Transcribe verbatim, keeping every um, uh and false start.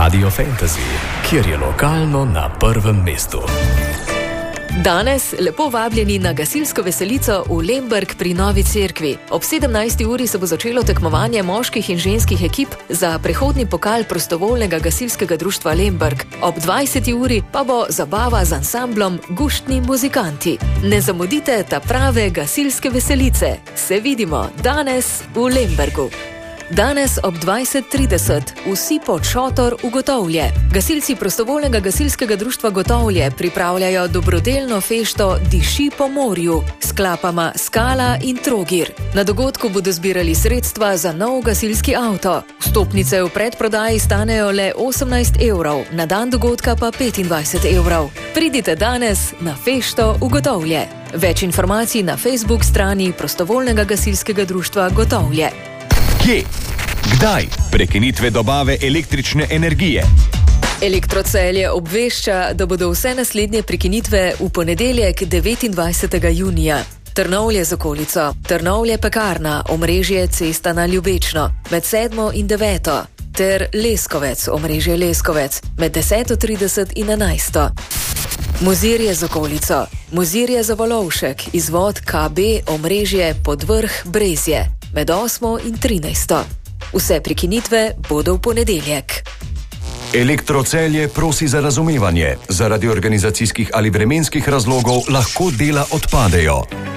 Radio Fantasy, kjer je lokalno na prvem mestu. Danes lepo vabljeni na gasilsko veselico v Lemberg pri Novi Cerkvi. Ob sedemnajsti uri se bo začelo tekmovanje moških in ženskih ekip za prehodni pokal prostovoljnega gasilskega društva Lemberg. Ob dvajseti uri pa bo zabava z ansamblom Guštni muzikanti. Ne zamudite ta prave gasilske veselice. Se vidimo danes v Lembergu. Danes ob dvajset trideset vsi pod šotor v Gotovlje. Gasilci prostovoljnega gasilskega društva Gotovlje pripravljajo dobrodelno fešto Diši po morju s klapama Skala in Trogir. Na dogodku bodo zbirali sredstva za nov gasilski avto. Vstopnice v predprodaji stanejo le osemnajst evrov, na dan dogodka pa petindvajset evrov. Pridite danes na fešto v Gotovlje. Več informacij na Facebook strani prostovoljnega gasilskega društva Gotovlje. Kje? Kdaj? Prekinitve dobave električne energije. Elektrocelje obvešča, da bodo vse naslednje prekinitve v ponedeljek devetindvajsetega junija. Trnovlje z okolico, Trnovlje Pekarna, omrežje Cesta na Ljubečno, med sedmo in deveto, ter Leskovec, omrežje Leskovec, med deseto trideset in enajsto. Mozirje z okolico, Mozirje za Volovšek, izvod K B, omrežje Podvrh Brezje, med osmo in trinajsto. Vse prekinitve bodo v ponedeljek. Elektrocelje prosi za razumevanje. Zaradi organizacijskih ali vremenskih razlogov lahko dela odpadejo.